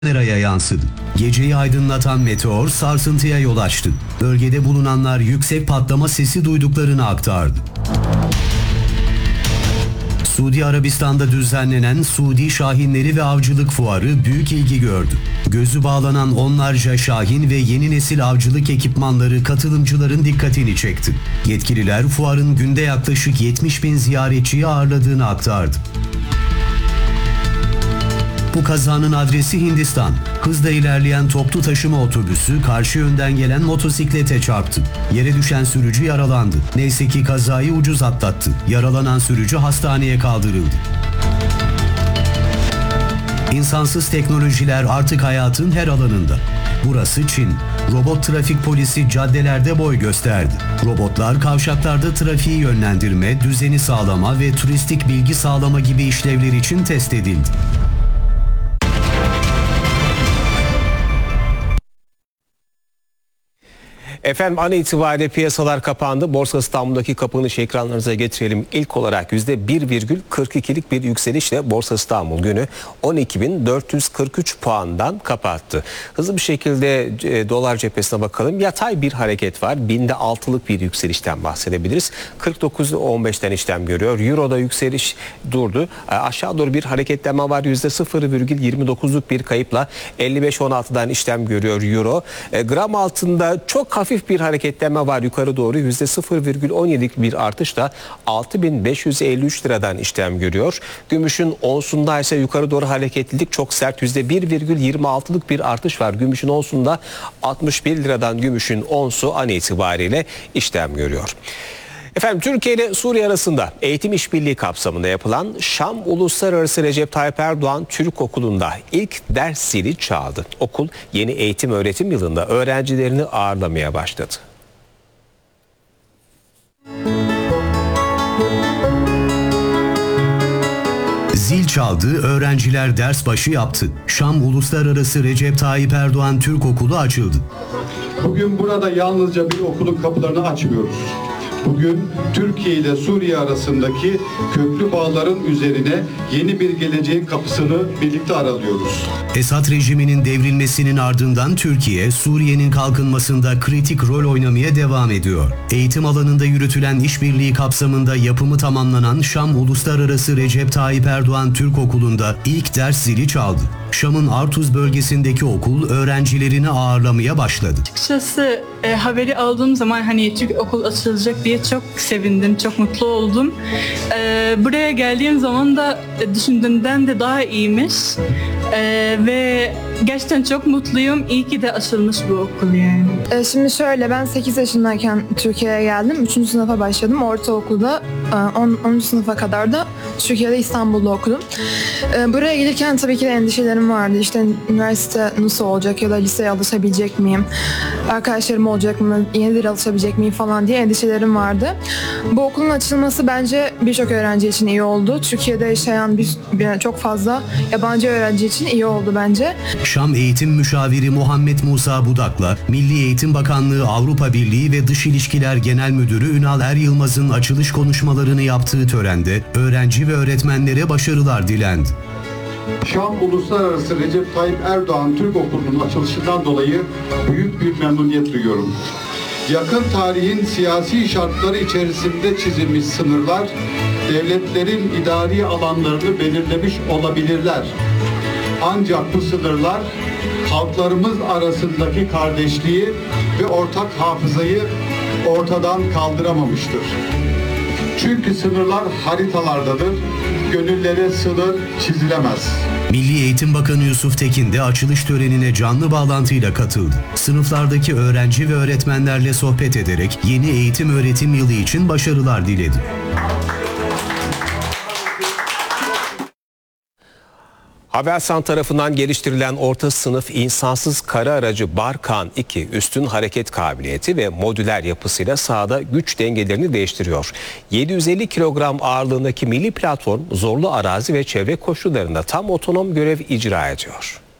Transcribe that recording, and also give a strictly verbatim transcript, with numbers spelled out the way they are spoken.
kameraya yansıdı. Geceyi aydınlatan meteor sarsıntıya yol açtı. Bölgede bulunanlar yüksek patlama sesi duyduklarını aktardı. Suudi Arabistan'da düzenlenen Suudi Şahinleri ve Avcılık Fuarı büyük ilgi gördü. Gözü bağlanan onlarca şahin ve yeni nesil avcılık ekipmanları katılımcıların dikkatini çekti. Yetkililer fuarın günde yaklaşık yetmiş bin ziyaretçiyi ağırladığını aktardı. Bu kazanın adresi Hindistan. Hızla ilerleyen toplu taşıma otobüsü karşı yönden gelen motosiklete çarptı. Yere düşen sürücü yaralandı. Neyse ki kazayı ucuz atlattı. Yaralanan sürücü hastaneye kaldırıldı. İnsansız teknolojiler artık hayatın her alanında. Burası Çin. Robot trafik polisi caddelerde boy gösterdi. Robotlar kavşaklarda trafiği yönlendirme, düzeni sağlama ve turistik bilgi sağlama gibi işlevler için test edildi. Efendim an itibariyle piyasalar kapandı. Borsa İstanbul'daki kapanış ekranlarınıza getirelim. İlk olarak yüzde bir virgül kırk ikilik bir yükselişle Borsa İstanbul günü on iki bin dört yüz kırk üç puandan kapattı. Hızlı bir şekilde e, dolar cephesine bakalım. Yatay bir hareket var. Binde altılık bir yükselişten bahsedebiliriz. kırk dokuz on beşten işlem görüyor. Euro'da yükseliş durdu. E, aşağı doğru bir hareketlenme var. yüzde sıfır virgül yirmi dokuzluk bir kayıpla elli beş on altıdan işlem görüyor Euro. E, gram altında çok hafif bir hareketlenme var yukarı doğru. yüzde sıfır virgül on yedilik bir artışla altı bin beş yüz elli üç liradan işlem görüyor. Gümüşün onsunda ise yukarı doğru hareketlilik çok sert. yüzde bir virgül yirmi altılık bir artış var. Gümüşün onsunda altmış bir liradan gümüşün onsu an itibariyle işlem görüyor. Efendim Türkiye ile Suriye arasında eğitim işbirliği kapsamında yapılan Şam Uluslararası Recep Tayyip Erdoğan Türk Okulu'nda ilk ders zili çaldı. Okul yeni eğitim öğretim yılında öğrencilerini ağırlamaya başladı. Zil çaldı, öğrenciler ders başı yaptı. Şam Uluslararası Recep Tayyip Erdoğan Türk Okulu açıldı. Bugün burada yalnızca bir okulun kapılarını açmıyoruz. Bugün Türkiye ile Suriye arasındaki köprü bağların üzerine yeni bir geleceğin kapısını birlikte aralıyoruz. Esad rejiminin devrilmesinin ardından Türkiye, Suriye'nin kalkınmasında kritik rol oynamaya devam ediyor. Eğitim alanında yürütülen işbirliği kapsamında yapımı tamamlanan Şam Uluslararası Recep Tayyip Erdoğan Türk Okulu'nda ilk ders zili çaldı. Şam'ın Artuz bölgesindeki okul öğrencilerini ağırlamaya başladı. Açıkçası e, haberi aldığım zaman hani Türk okul açılacak diye çok sevindim, çok mutlu oldum. E, buraya geldiğim zaman da e, düşündüğümden de daha iyiymiş. E, ve gerçekten çok mutluyum. İyi ki de açılmış bu okul yani. E, şimdi şöyle, ben sekiz yaşındayken Türkiye'ye geldim. üçüncü sınıfa başladım. Ortaokulda onuncu sınıfa kadar da Türkiye'de İstanbul'da okudum. E, buraya gelirken tabii ki de endişelerim vardı. İşte üniversite nasıl olacak ya da liseye alışabilecek miyim? Arkadaşlarım olacak mı? Yenileri alışabilecek miyim falan diye endişelerim vardı. Bu okulun açılması bence birçok öğrenci için iyi oldu. Türkiye'de yaşayan bir, bir çok fazla yabancı öğrenci için iyi oldu bence. Şam Eğitim Müşaviri Muhammed Musa Budak'la Milli Eğitim Bakanlığı Avrupa Birliği ve Dış İlişkiler Genel Müdürü Ünal Er Yılmaz'ın açılış konuşmalarını yaptığı törende öğrenci ve öğretmenlere başarılar dilendi. Şam Uluslararası Recep Tayyip Erdoğan Türk Okulu'nun açılışından dolayı büyük bir memnuniyet duyuyorum. Yakın tarihin siyasi şartları içerisinde çizilmiş sınırlar, devletlerin idari alanlarını belirlemiş olabilirler. Ancak bu sınırlar halklarımız arasındaki kardeşliği ve ortak hafızayı ortadan kaldıramamıştır. Çünkü sınırlar haritalardadır, gönüllere sınır çizilemez. Milli Eğitim Bakanı Yusuf Tekin de açılış törenine canlı bağlantıyla katıldı. Sınıflardaki öğrenci ve öğretmenlerle sohbet ederek yeni eğitim öğretim yılı için başarılar diledi. Havelsan tarafından geliştirilen orta sınıf insansız kara aracı Barkan iki üstün hareket kabiliyeti ve modüler yapısıyla sahada güç dengelerini değiştiriyor. yedi yüz elli kilogram ağırlığındaki milli platform zorlu arazi ve çevre koşullarında tam otonom görev icra ediyor.